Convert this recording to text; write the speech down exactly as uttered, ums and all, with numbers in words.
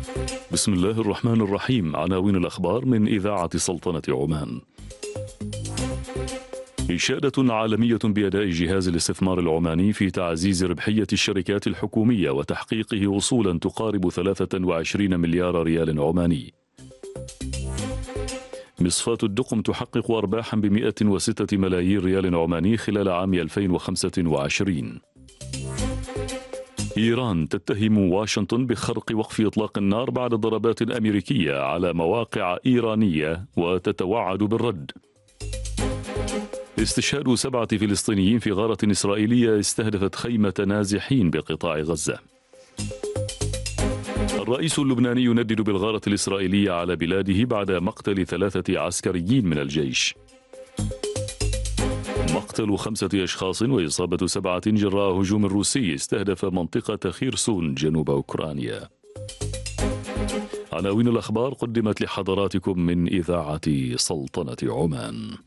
بسم الله الرحمن الرحيم. عناوين الأخبار من إذاعة سلطنة عمان. إشادة عالمية بأداء جهاز الاستثمار العماني في تعزيز ربحية الشركات الحكومية وتحقيقه وصولا تقارب ثلاثة وعشرين مليار ريال عماني. مصفاة الدقم تحقق أرباحا بمئة وستة ملايين ريال عماني خلال عام ألفين وخمسة وعشرين. إيران تتهم واشنطن بخرق وقف إطلاق النار بعد ضربات أمريكية على مواقع إيرانية وتتوعد بالرد. استشهاد سبعة فلسطينيين في غارة إسرائيلية استهدفت خيمة نازحين بقطاع غزة. الرئيس اللبناني يندد بالغارة الإسرائيلية على بلاده بعد مقتل ثلاثة عسكريين من الجيش. مقتل خمسة أشخاص وإصابة سبعة جراء هجوم روسي استهدف منطقة خيرسون جنوب أوكرانيا. عناوين الأخبار قدمت لحضراتكم من إذاعة سلطنة عمان.